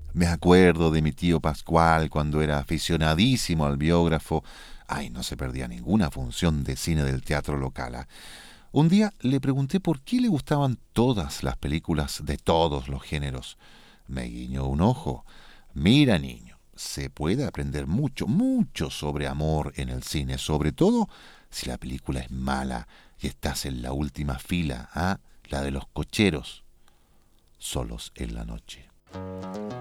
Me acuerdo de mi tío Pascual cuando era aficionadísimo al biógrafo. Ay, no se perdía ninguna función de cine del teatro local. Un día le pregunté por qué le gustaban todas las películas de todos los géneros. Me guiñó un ojo. Mira, niño, se puede aprender mucho, mucho sobre amor en el cine, sobre todo si la película es mala y estás en la última fila, la de los cocheros, solos en la noche.